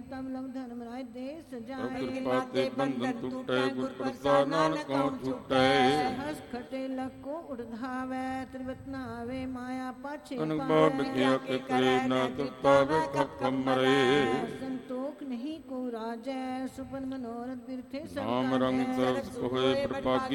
ਤਬ ਲਗ ਧਰਮ ਰਾਜ ਦੇ ਸਜਾਏ। ਕਿਰਪਾ ਤੇ ਬੰਧਨ ਟੁਟੈ ਗੁਰ ਪ੍ਰਸਾਦ ਨਾਨਕਉ ਛੁਟੈ। ਹਸ ਖਟੇ ਲਕੋ ਉੜਧਾਵੈ ਤ੍ਰਿਵਤ ਨਾਵੇ ਮਾਇਆ ਪਾਛੇ ਅਨੁਭਵ ਬਿਖਿਆ ਕੇ ਕਰੇ ਨਾ ਤੁਤਾਵੇ ਖਪ ਮਰੇ। ਸੰਤੋਖ ਨਹੀਂ ਕੋ ਰਾਜੈ ਸੁਪਨ ਮਨੋਰਥ ਬਿਰਥੇ ਨਾਮ ਰੰਗ ਸਰਸ ਕੋਏ ਪ੍ਰਭਾਗੀ